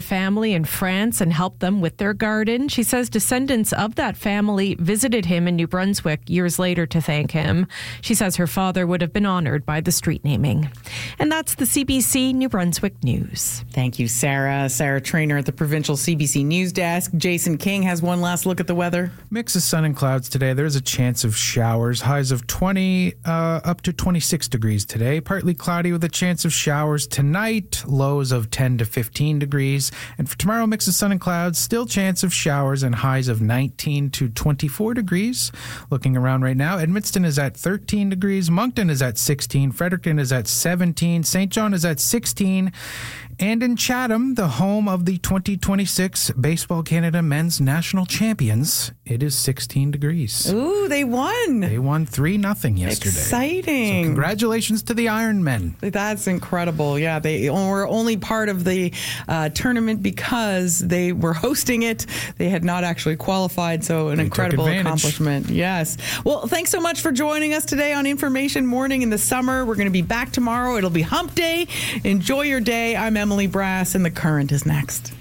family in France and helped them with their garden. She says descendants of that family visited him in New Brunswick years later to thank him. She says her father would have been honored by the street naming. And that's the CBC New Brunswick News. Thank you, Sarah. Sarah Trainer at the Provincial CBC News Desk. Jason King has one last look at the weather. Mix of sun and clouds today. There's a chance of showers. Highs of 20 up to 26 degrees today. Partly cloudy with a chance of showers tonight. Lows of 10 to 15 degrees. And for tomorrow, mix of sun and clouds. Still chance of showers and highs of 19 to 24 degrees. Looking around right now, Edmundston is at 13 degrees. Moncton is at 16. Fredericton is at 17. St. John is at 16. And in Chatham, the home of the 2026 Baseball Canada Men's National Champions, it is 16 degrees. Ooh, they won. They won 3-0 yesterday. Exciting. So congratulations to the Iron Men. That's incredible. Yeah, they were only part of the tournament because they were hosting it. They had not actually qualified, so an incredible accomplishment. Yes. Well, thanks so much for joining us today on Information Morning in the summer. We're going to be back tomorrow. It'll be Hump Day. Enjoy your day. I'm Emily Brass, and The Current is next.